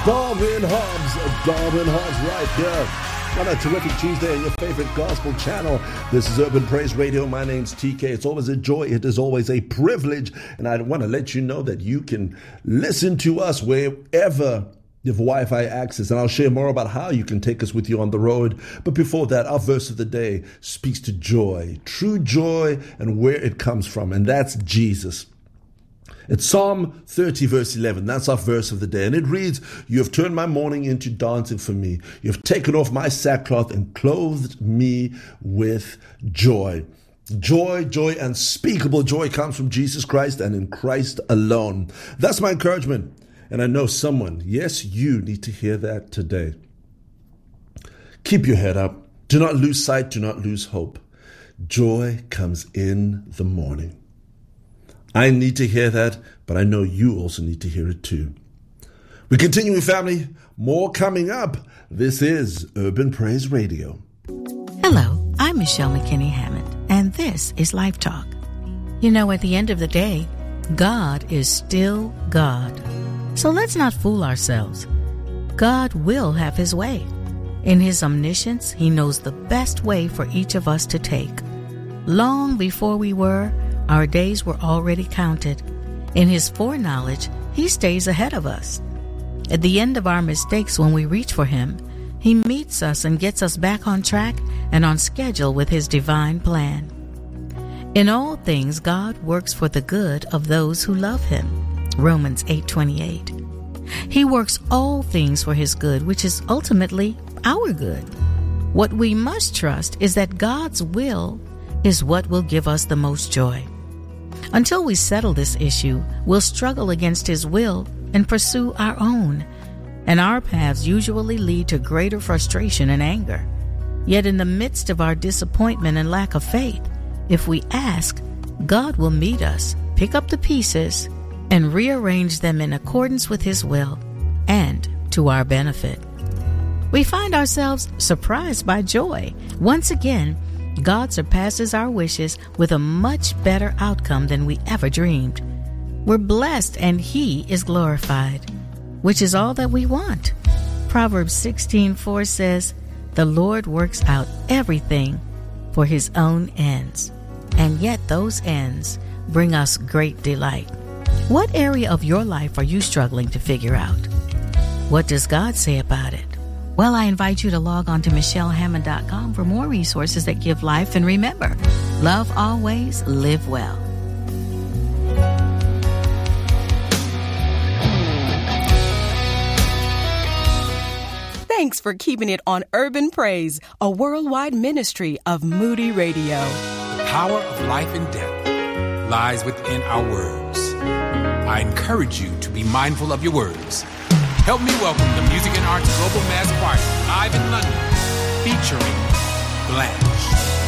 Darwin Hobbs right here on a terrific Tuesday on your favorite gospel channel. This is Urban Praise Radio. My name's TK. It's always a joy. It is always a privilege. And I want to let you know that you can listen to us wherever you have Wi-Fi access. And I'll share more about how you can take us with you on the road. But before that, our verse of the day speaks to joy, true joy, and where it comes from. And that's Jesus. It's Psalm 30, verse 11. That's our verse of the day. And it reads, "You have turned my mourning into dancing for me. You have taken off my sackcloth and clothed me with joy." Joy, unspeakable joy comes from Jesus Christ and in Christ alone. That's my encouragement. And I know someone, yes, you need to hear that today. Keep your head up. Do not lose sight. Do not lose hope. Joy comes in the morning. I need to hear that, but I know you also need to hear it too. We continue, family. More coming up. This is Urban Praise Radio. Hello, I'm Michelle McKinney Hammond, and this is Life Talk. You know, at the end of the day, God is still God. So let's not fool ourselves. God will have His way. In His omniscience, He knows the best way for each of us to take. Long before we were, our days were already counted. In His foreknowledge, He stays ahead of us. At the end of our mistakes, when we reach for Him, He meets us and gets us back on track and on schedule with His divine plan. In all things, God works for the good of those who love Him. Romans 8:28. He works all things for His good, which is ultimately our good. What we must trust is that God's will is what will give us the most joy. Until we settle this issue, we'll struggle against His will and pursue our own. And our paths usually lead to greater frustration and anger. Yet in the midst of our disappointment and lack of faith, if we ask, God will meet us, pick up the pieces, and rearrange them in accordance with His will and to our benefit. We find ourselves surprised by joy. Once again, God surpasses our wishes with a much better outcome than we ever dreamed. We're blessed and He is glorified, which is all that we want. Proverbs 16:4 says, "The Lord works out everything for His own ends, and yet those ends bring us great delight." What area of your life are you struggling to figure out? What does God say about it? Well, I invite you to log on to michellehammond.com for more resources that give life. And remember, love always, live well. Thanks for keeping it on Urban Praise, a worldwide ministry of Moody Radio. The power of life and death lies within our words. I encourage you to be mindful of your words. Help me welcome the Music and Arts Global Mass Choir live in London, featuring Blanche.